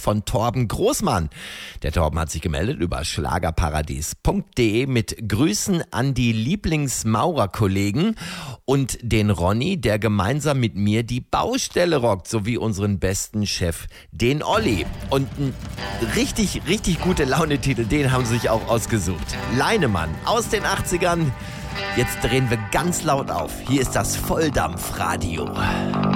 von Torben Großmann. Der Torben hat sich gemeldet über schlagerparadies.de mit Grüßen an die Lieblingsmaurerkollegen und den Ronny, der gemeinsam mit mir die Baustelle rockt, sowie unseren besten Chef, den Olli. Und ein richtig gute Laune-Titel, den haben sie sich auch ausgesucht. Leinemann aus den 80ern. Jetzt drehen wir ganz laut auf. Hier ist das Volldampfradio.